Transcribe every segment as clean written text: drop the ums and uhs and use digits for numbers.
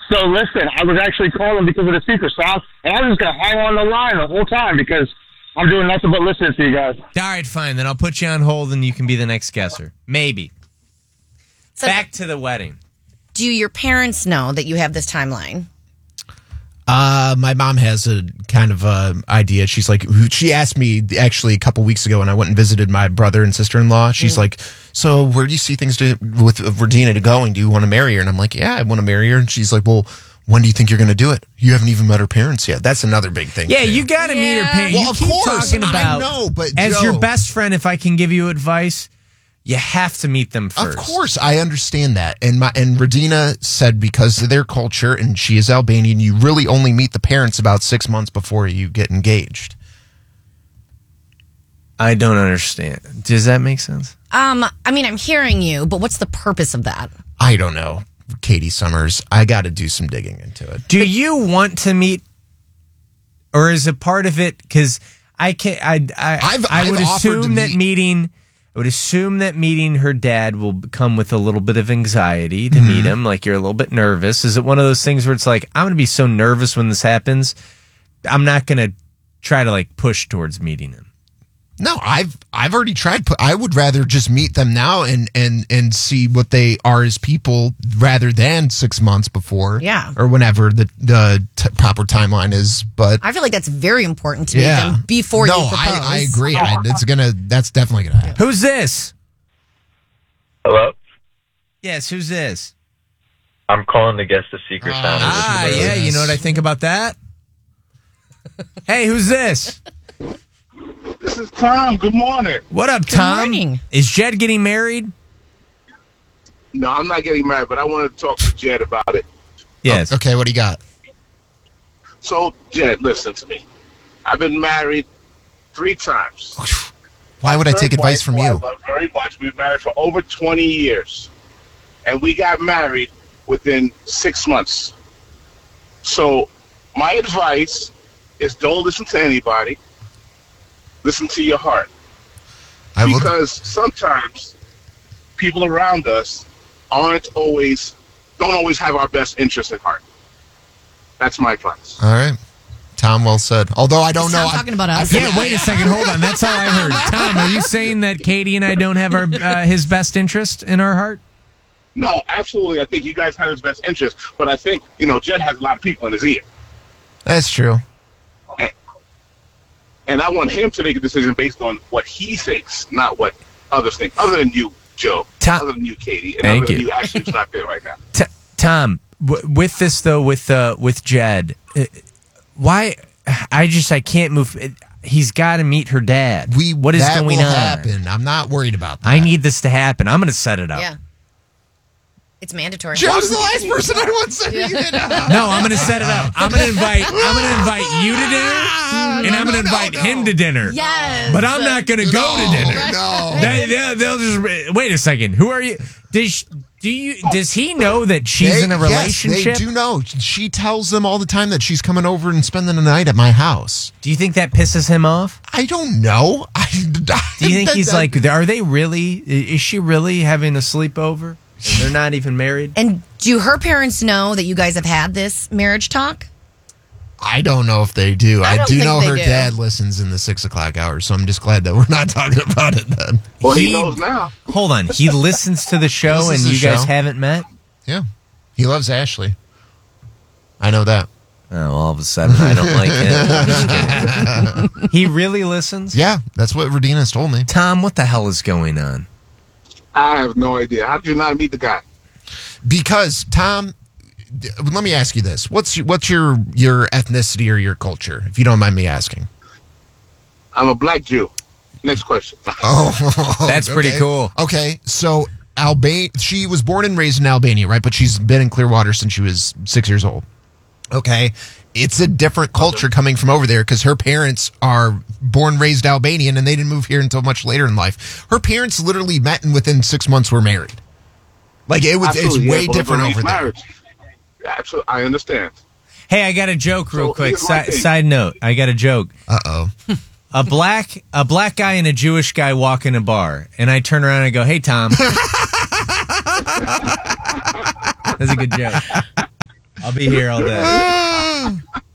So listen, I was actually calling because of the secret sound, and I was just going to hang on the line the whole time because I'm doing nothing but listening to you guys. All right, fine. Then I'll put you on hold and you can be the next guesser. Maybe. So back to the wedding. Do your parents know that you have this timeline? My mom has a kind of idea. She's like, she asked me actually a couple weeks ago when I went and visited my brother and sister-in-law. She's like, so where do you see things with Regina going? Do you want to marry her? And I'm like, yeah, I want to marry her. And she's like, well, when do you think you're going to do it? You haven't even met her parents yet. That's another big thing. Yeah, you got to meet her parents. Well, you of keep course, talking about, I know, but as Joe, your best friend, if I can give you advice, you have to meet them first. Of course, I understand that. And Regina said because of their culture, and she is Albanian, you really only meet the parents about 6 months before you get engaged. I don't understand. Does that make sense? I mean, I'm hearing you, but what's the purpose of that? I don't know. Katie Summers, I got to do some digging into it. Do you want to meet, or is it part of it? Because I would assume that meeting. I would assume that meeting her dad will come with a little bit of anxiety to meet him. Like you're a little bit nervous. Is it one of those things where it's like, I'm going to be so nervous when this happens, I'm not going to try to like push towards meeting him? No, I've already tried. I would rather just meet them now and see what they are as people rather than 6 months before. Yeah. Or whenever the proper timeline is. But I feel like that's very important to meet them before you propose. I agree. That's definitely going to happen. Who's this? Hello? Yes, who's this? I'm calling to guess the secret sound. Yeah, you know what I think about that? Hey, who's this? This is Tom. Good morning. What up, Tom? Good morning. Is Jed getting married? No, I'm not getting married, but I want to talk to Jed about it. Yes. Oh, okay, what do you got? So, Jed, listen to me. I've been married 3 times. Why would I take advice from you? you? I love very much. We've been married for over 20 years. And we got married within 6 months. So, my advice is don't listen to anybody. Listen to your heart. Because sometimes people around us don't always have our best interest at heart. That's my advice. All right. Tom, well said. Although I don't know. Talking about us. Yeah, wait a second. Hold on. That's all I heard. Tom, are you saying that Katie and I don't have our his best interest in our heart? No, absolutely. I think you guys have his best interest. But I think, Jed has a lot of people in his ear. That's true. And I want him to make a decision based on what he thinks, not what others think. Other than you, Joe. Other than you, Katie. And other than you, Ashley, who's not there right now. Tom, with this though, with Jed, why? I can't move. He's got to meet her dad. What is going on? Happen. I'm not worried about that. I need this to happen. I'm going to set it up. Yeah. It's mandatory. Joe's the last person I want setting it up. No, I'm going to set it up. I'm going to invite you to dinner, and I'm going to invite him to dinner. Yes. But I'm not going to go to dinner. No. They'll just wait a second. Who are you? Does he know that she's in a relationship? Yes, they do know. She tells them all the time that she's coming over and spending the night at my house. Do you think that pisses him off? I don't know. Do you think he's like, are they really? Is she really having a sleepover? And they're not even married? And do her parents know that you guys have had this marriage talk? I don't know if they do. I do know her do. dad listens in the 6 o'clock hour, so I'm just glad that we're not talking about it then. Well, he knows now. Hold on. He listens to the show and you guys haven't met? Yeah. He loves Ashley. I know that. Oh, all of a sudden I don't like him. He really listens? Yeah, that's what Rodina's told me. Tom, what the hell is going on? I have no idea. How did you not meet the guy? Because, Tom, let me ask you this. What's your ethnicity or your culture, if you don't mind me asking? I'm a black Jew. Next question. Oh, that's pretty cool. Okay, so she was born and raised in Albania, right? But she's been in Clearwater since she was 6 years old. Okay, it's a different culture coming from over there because her parents are born, raised Albanian, and they didn't move here until much later in life. Her parents literally met and within 6 months were married. Like it's way different over there. Absolutely, I understand. Hey, I got a joke real quick. Side note, I got a joke. Uh-oh. A black guy and a Jewish guy walk in a bar, and I turn around and I go, "Hey, Tom." That's a good joke. I'll be here all day.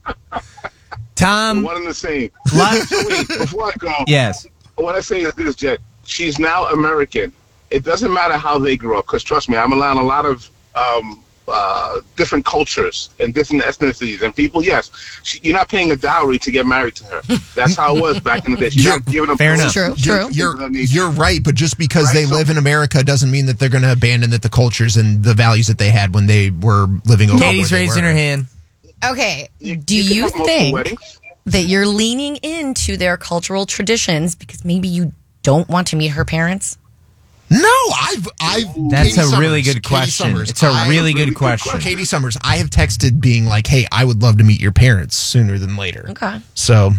Tom. One and the same. Lot- Wait, before I go. Yes. What I say is this, Jet. She's now American. It doesn't matter how they grew up, because trust me, I'm around a lot of different cultures and different ethnicities and people. Yes, you're not paying a dowry to get married to her. That's how it was back in the day. She's not giving them fair enough. True. You're right, but just because Right, they so- live in America doesn't mean that they're going to abandon the cultures and the values that they had when they were living over. Katie's raising her hand. Okay. Do can you have multiple think weddings. that you're leaning into their cultural traditions because maybe you don't want to meet her parents? No, I've. That's Katie a really Summers, good Katie question. Summers, It's a I- really good question. Katie Summers, I have texted being like, "Hey, I would love to meet your parents sooner than later." Okay. So,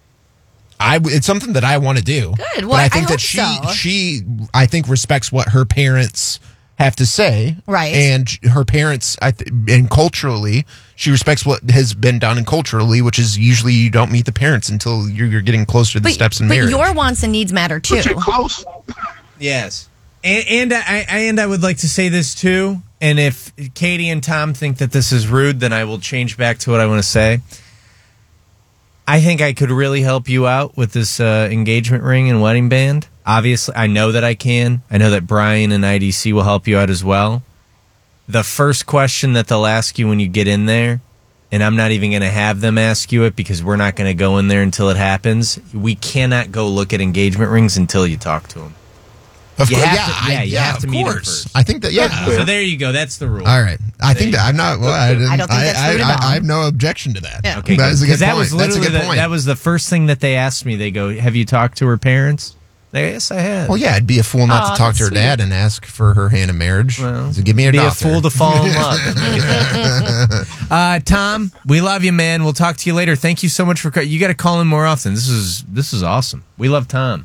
it's something that I want to do. Good. But Well, I think I that hope so. she, I think, respects what her parents have to say. Right. And her parents, and culturally, she respects what has been done, and culturally, which is usually you don't meet the parents until you're getting closer to the steps in marriage. But your wants and needs matter too. But you're close. Yes. And I would like to say this too. And if Katie and Tom think that this is rude, then I will change back to what I want to say. I think I could really help you out with this engagement ring and wedding band. Obviously, I know that I can. I know that Brian and IDC will help you out as well. The first question that they'll ask you when you get in there, and I'm not even going to have them ask you it because we're not going to go in there until it happens. We cannot go look at engagement rings until you talk to them. Of You course, have to- you have to of meet 'em course. first. I think that, yeah. So there you go. That's the rule. All right. I think that I'm not. Well, I don't think that's rude at all. I have no objection to that. Yeah. Okay, that is a good that point. was That's a literally good point. that was the first thing that they asked me. They go, "Have you talked to her parents?" Yes, I have. Well, yeah, I'd be a fool not to talk to her that's dad and ask for her hand in marriage. Well, so give me a be doctor. a fool to fall in love. Tom, we love you, man. We'll talk to you later. Thank you so much for. You got to call in more often. This is awesome. We love Tom.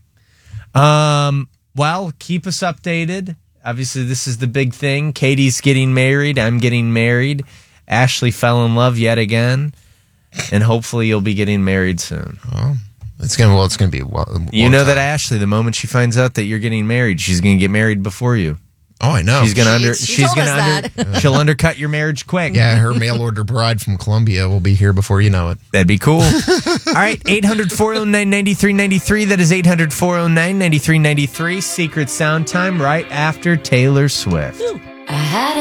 Well, keep us updated. Obviously, this is the big thing. Katie's getting married. I'm getting married. Ashley fell in love yet again, and hopefully, you'll be getting married soon. It's gonna be. You know that Ashley, the moment she finds out that you're getting married, she's going to get married before you. Oh, I know. She's going to She told us she'll undercut your marriage quick. Yeah, her mail order bride from Colombia will be here before you know it. That'd be cool. All right, 800-409-9393. That is 800-409-9393. Secret Sound Time right after Taylor Swift. I had